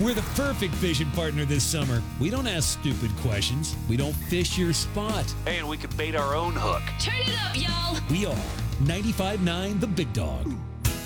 We're the perfect fishing partner this summer. We don't ask stupid questions. We don't fish your spot. Hey, and we can bait our own hook. Turn it up, y'all. We are 95.9 The Big Dog.